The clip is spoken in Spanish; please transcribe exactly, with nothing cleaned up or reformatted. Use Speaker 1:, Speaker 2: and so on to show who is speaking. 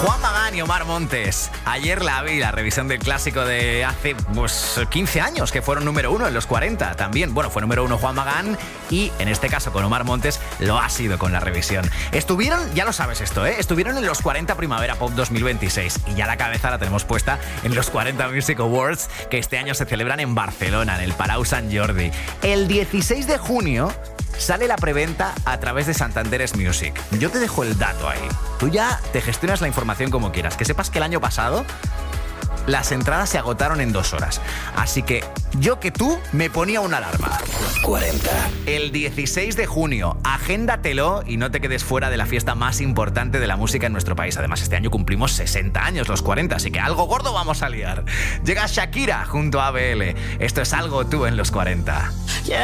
Speaker 1: Juan Magán y Omar Montes. Ayer la vi, la revisión del clásico de hace pues, quince años, que fueron número uno en los cuarenta también. Bueno, fue número uno Juan Magán y en este caso con Omar Montes lo ha sido con la revisión. Estuvieron, ya lo sabes esto, ¿eh? Estuvieron en los cuarenta Primavera Pop dos mil veintiséis y ya la cabeza la tenemos puesta en los cuarenta Music Awards que este año se celebran en Barcelona, en el Palau Sant Jordi. El dieciséis de junio sale la preventa a través de Santander's Music. Yo te dejo el dato ahí. Tú ya te gestionas la información como quieras. Que sepas que el año pasado las entradas se agotaron en dos horas. Así que yo que tú me ponía una alarma.
Speaker 2: cuarenta.
Speaker 1: El dieciséis de junio, agéndatelo y no te quedes fuera de la fiesta más importante de la música en nuestro país. Además, este año cumplimos sesenta años, los cuarenta, así que algo gordo vamos a liar. Llega Shakira junto a A B L. Esto es Algo Tú en los cuarenta.